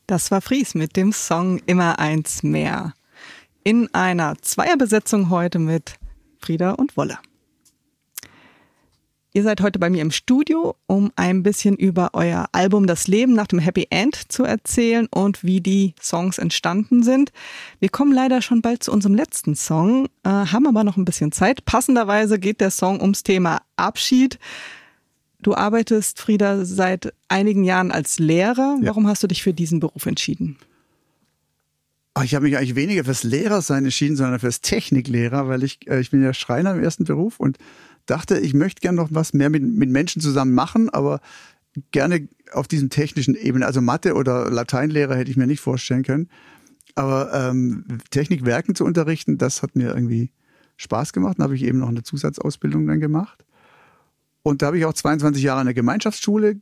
Das war Fries mit dem Song Immer eins mehr. In einer Zweierbesetzung heute mit Frieda und Wolle. Ihr seid heute bei mir im Studio, um ein bisschen über euer Album Das Leben nach dem Happy End zu erzählen und wie die Songs entstanden sind. Wir kommen leider schon bald zu unserem letzten Song, haben aber noch ein bisschen Zeit. Passenderweise geht der Song ums Thema Abschied. Du arbeitest, Frieda, seit einigen Jahren als Lehrer. Ja. Warum hast du dich für diesen Beruf entschieden? Ich habe mich eigentlich weniger fürs Lehrersein entschieden, sondern fürs Techniklehrer, weil ich bin ja Schreiner im ersten Beruf und dachte, ich möchte gerne noch was mehr mit Menschen zusammen machen, aber gerne auf diesem technischen Ebene. Also Mathe- oder Lateinlehrer hätte ich mir nicht vorstellen können. Aber Technikwerken zu unterrichten, das hat mir irgendwie Spaß gemacht. Dann habe ich eben noch eine Zusatzausbildung dann gemacht. Und da habe ich auch 22 Jahre in der Gemeinschaftsschule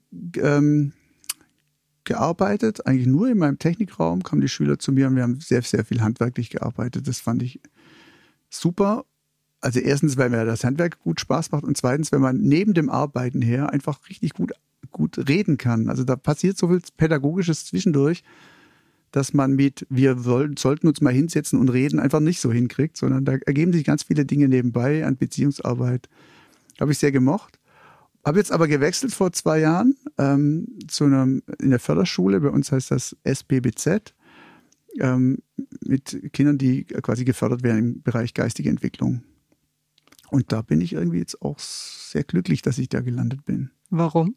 gearbeitet. Eigentlich nur in meinem Technikraum kamen die Schüler zu mir und wir haben sehr, sehr viel handwerklich gearbeitet. Das fand ich super. Also erstens, weil mir das Handwerk gut Spaß macht und zweitens, wenn man neben dem Arbeiten her einfach richtig gut reden kann. Also da passiert so viel Pädagogisches zwischendurch, dass man sollten uns mal hinsetzen und reden, einfach nicht so hinkriegt, sondern da ergeben sich ganz viele Dinge nebenbei an Beziehungsarbeit. Habe ich sehr gemocht. Habe jetzt aber gewechselt vor 2 Jahren in der Förderschule, bei uns heißt das SBBZ, mit Kindern, die quasi gefördert werden im Bereich geistige Entwicklung. Und da bin ich irgendwie jetzt auch sehr glücklich, dass ich da gelandet bin. Warum?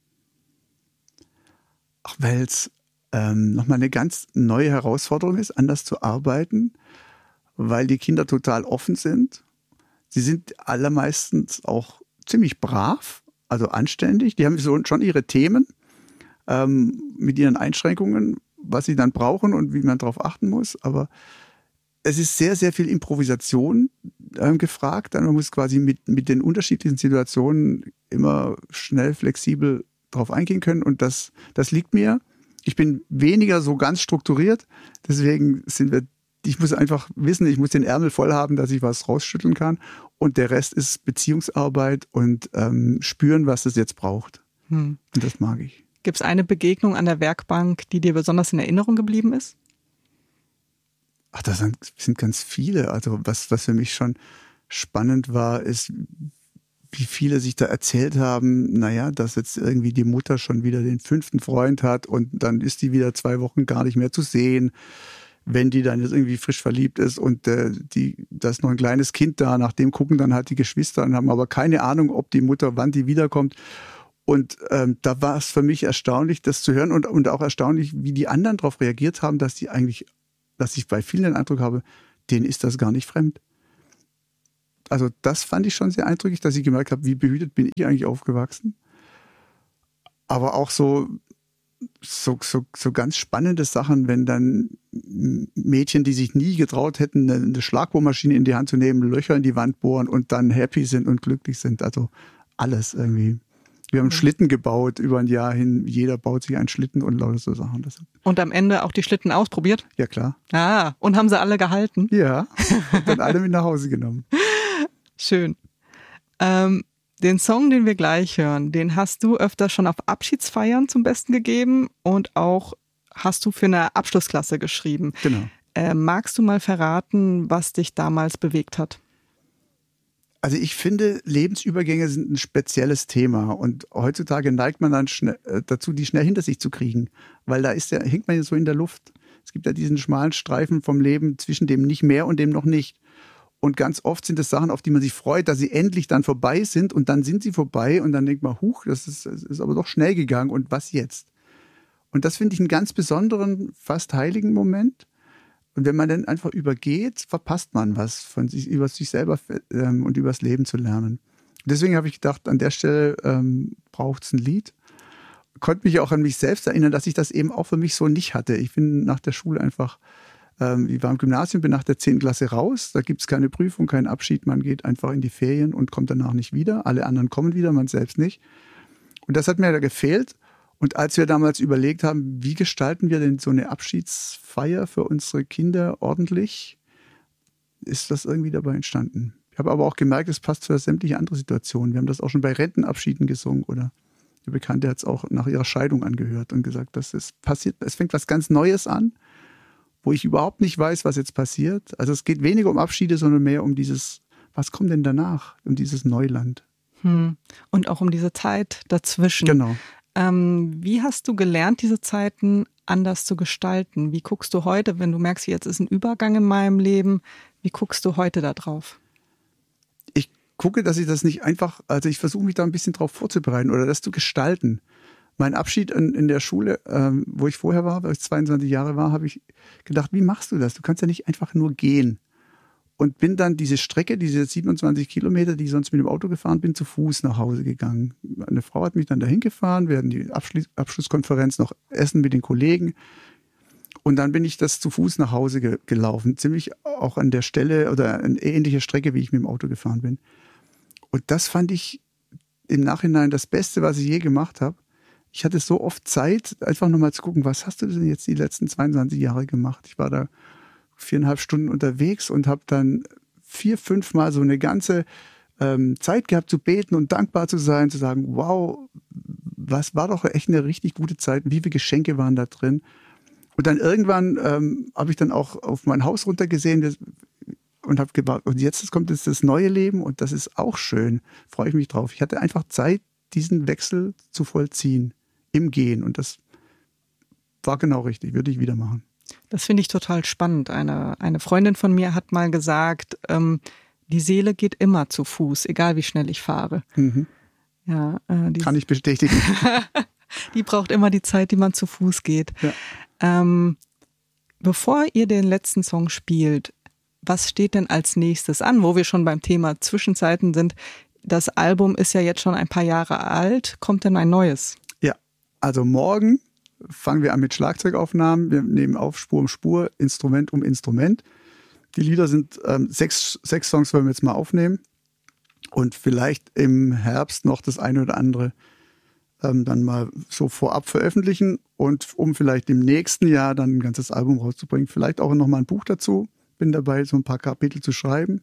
Weil es nochmal eine ganz neue Herausforderung ist, anders zu arbeiten, weil die Kinder total offen sind. Sie sind allermeistens auch ziemlich brav, also anständig. Die haben schon ihre Themen mit ihren Einschränkungen, was sie dann brauchen und wie man darauf achten muss. Aber es ist sehr, sehr viel Improvisation gefragt. Man muss quasi mit den unterschiedlichen Situationen immer schnell, flexibel drauf eingehen können. Und das liegt mir. Ich bin weniger so ganz strukturiert. Deswegen ich muss einfach wissen, ich muss den Ärmel voll haben, dass ich was rausschütteln kann. Und der Rest ist Beziehungsarbeit und spüren, was es jetzt braucht. Und das mag ich. Gibt es eine Begegnung an der Werkbank, die dir besonders in Erinnerung geblieben ist? Ach, das sind ganz viele. Also was für mich schon spannend war, ist, wie viele sich da erzählt haben, dass jetzt irgendwie die Mutter schon wieder den 5. Freund hat und dann ist die wieder 2 Wochen gar nicht mehr zu sehen, wenn die dann jetzt irgendwie frisch verliebt ist und da ist noch ein kleines Kind da, nach dem gucken dann halt die Geschwister und haben aber keine Ahnung, ob die Mutter, wann die wiederkommt. Und da war es für mich erstaunlich, das zu hören und auch erstaunlich, wie die anderen darauf reagiert haben, dass ich bei vielen den Eindruck habe, denen ist das gar nicht fremd. Also das fand ich schon sehr eindrücklich, dass ich gemerkt habe, wie behütet bin ich eigentlich aufgewachsen. Aber auch so ganz spannende Sachen, wenn dann Mädchen, die sich nie getraut hätten, eine Schlagbohrmaschine in die Hand zu nehmen, Löcher in die Wand bohren und dann happy sind und glücklich sind. Also alles irgendwie. Wir haben Schlitten gebaut über ein Jahr hin. Jeder baut sich einen Schlitten und lauter so Sachen. Und am Ende auch die Schlitten ausprobiert? Ja, klar. Ah, und haben sie alle gehalten? Ja, und dann alle mit nach Hause genommen. Schön. Den Song, den wir gleich hören, den hast du öfter schon auf Abschiedsfeiern zum Besten gegeben und auch hast du für eine Abschlussklasse geschrieben. Genau. Magst du mal verraten, was dich damals bewegt hat? Also ich finde, Lebensübergänge sind ein spezielles Thema und heutzutage neigt man dann dazu, die schnell hinter sich zu kriegen, weil da hängt man ja so in der Luft. Es gibt ja diesen schmalen Streifen vom Leben zwischen dem nicht mehr und dem noch nicht. Und ganz oft sind es Sachen, auf die man sich freut, dass sie endlich dann vorbei sind und dann sind sie vorbei und dann denkt man, das ist aber doch schnell gegangen und was jetzt? Und das finde ich einen ganz besonderen, fast heiligen Moment. Und wenn man dann einfach übergeht, verpasst man was von sich, über sich selber und über das Leben zu lernen. Deswegen habe ich gedacht, an der Stelle braucht es ein Lied. Konnte mich auch an mich selbst erinnern, dass ich das eben auch für mich so nicht hatte. Ich bin nach der Schule einfach, ich war im Gymnasium, bin nach der 10. Klasse raus. Da gibt es keine Prüfung, keinen Abschied. Man geht einfach in die Ferien und kommt danach nicht wieder. Alle anderen kommen wieder, man selbst nicht. Und das hat mir da gefehlt. Und als wir damals überlegt haben, wie gestalten wir denn so eine Abschiedsfeier für unsere Kinder ordentlich, ist das irgendwie dabei entstanden. Ich habe aber auch gemerkt, es passt für sämtliche andere Situationen. Wir haben das auch schon bei Rentenabschieden gesungen oder Eine Bekannte hat es auch nach ihrer Scheidung angehört und gesagt, das ist passiert, es fängt was ganz Neues an, wo ich überhaupt nicht weiß, was jetzt passiert. Also es geht weniger um Abschiede, sondern mehr um dieses, was kommt denn danach, um dieses Neuland. Und auch um diese Zeit dazwischen. Genau. Wie hast du gelernt, diese Zeiten anders zu gestalten? Wie guckst du heute, wenn du merkst, jetzt ist ein Übergang in meinem Leben, wie guckst du heute da drauf? Ich gucke, dass ich das nicht einfach, also ich versuche mich da ein bisschen drauf vorzubereiten oder das zu gestalten. Mein Abschied in der Schule, wo ich vorher war, weil ich 22 Jahre war, habe ich gedacht, wie machst du das? Du kannst ja nicht einfach nur gehen. Und bin dann diese Strecke, diese 27 Kilometer, die ich sonst mit dem Auto gefahren bin, zu Fuß nach Hause gegangen. Eine Frau hat mich dann dahin gefahren, wir hatten die Abschlusskonferenz noch essen mit den Kollegen. Und dann bin ich das zu Fuß nach Hause gelaufen. Ziemlich auch an der Stelle oder eine ähnliche Strecke, wie ich mit dem Auto gefahren bin. Und das fand ich im Nachhinein das Beste, was ich je gemacht habe. Ich hatte so oft Zeit, einfach nochmal zu gucken, was hast du denn jetzt die letzten 22 Jahre gemacht? Ich war da 4,5 Stunden unterwegs und habe dann 4, 5 Mal so eine ganze Zeit gehabt zu beten und dankbar zu sein, zu sagen, wow, was war doch echt eine richtig gute Zeit, wie viele Geschenke waren da drin. Und dann irgendwann habe ich dann auch auf mein Haus runtergesehen und habe gewartet, und jetzt kommt jetzt das neue Leben und das ist auch schön, freue ich mich drauf. Ich hatte einfach Zeit, diesen Wechsel zu vollziehen im Gehen und das war genau richtig, würde ich wieder machen. Das finde ich total spannend. Eine Freundin von mir hat mal gesagt, die Seele geht immer zu Fuß, egal wie schnell ich fahre. Mhm. Ja, kann ich bestätigen. Die braucht immer die Zeit, die man zu Fuß geht. Ja. Bevor ihr den letzten Song spielt, was steht denn als nächstes an, wo wir schon beim Thema Zwischenzeiten sind? Das Album ist ja jetzt schon ein paar Jahre alt. Kommt denn ein neues? Ja, also morgen fangen wir an mit Schlagzeugaufnahmen. Wir nehmen auf Spur um Spur, Instrument um Instrument. Die Lieder sind 6 Songs wollen wir jetzt mal aufnehmen und vielleicht im Herbst noch das eine oder andere dann mal so vorab veröffentlichen und um vielleicht im nächsten Jahr dann ein ganzes Album rauszubringen. Vielleicht auch noch mal ein Buch dazu. Bin dabei, so ein paar Kapitel zu schreiben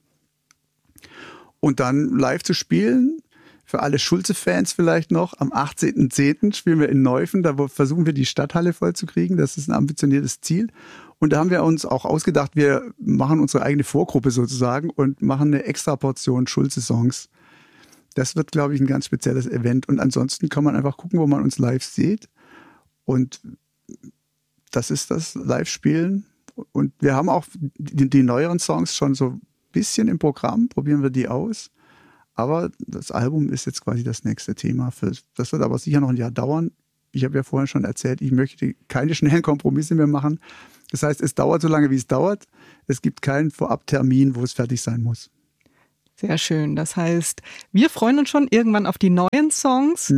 und dann live zu spielen. Für alle Schulze-Fans vielleicht noch, am 18.10. spielen wir in Neuffen, da versuchen wir die Stadthalle voll zu kriegen, das ist ein ambitioniertes Ziel. Und da haben wir uns auch ausgedacht, wir machen unsere eigene Vorgruppe sozusagen und machen eine extra Portion Schulze-Songs. Das wird, glaube ich, ein ganz spezielles Event und ansonsten kann man einfach gucken, wo man uns live sieht und das ist das Live-Spielen und wir haben auch die neueren Songs schon so ein bisschen im Programm, probieren wir die aus. Aber das Album ist jetzt quasi das nächste Thema. Das wird aber sicher noch ein Jahr dauern. Ich habe ja vorhin schon erzählt, ich möchte keine schnellen Kompromisse mehr machen. Das heißt, es dauert so lange, wie es dauert. Es gibt keinen Vorabtermin, wo es fertig sein muss. Sehr schön. Das heißt, wir freuen uns schon irgendwann auf die neuen Songs.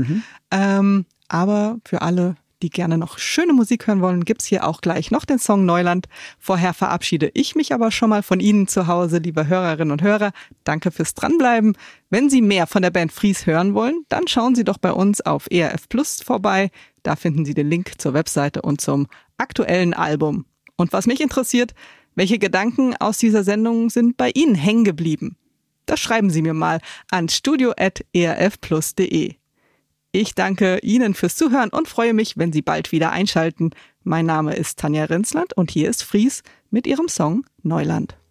Aber für alle, die gerne noch schöne Musik hören wollen, gibt's hier auch gleich noch den Song Neuland. Vorher verabschiede ich mich aber schon mal von Ihnen zu Hause, liebe Hörerinnen und Hörer. Danke fürs Dranbleiben. Wenn Sie mehr von der Band Fries hören wollen, dann schauen Sie doch bei uns auf ERF Plus vorbei. Da finden Sie den Link zur Webseite und zum aktuellen Album. Und was mich interessiert, welche Gedanken aus dieser Sendung sind bei Ihnen hängen geblieben? Das schreiben Sie mir mal an studio@erfplus.de. Ich danke Ihnen fürs Zuhören und freue mich, wenn Sie bald wieder einschalten. Mein Name ist Tanja Renzland und hier ist Fries mit ihrem Song Neuland.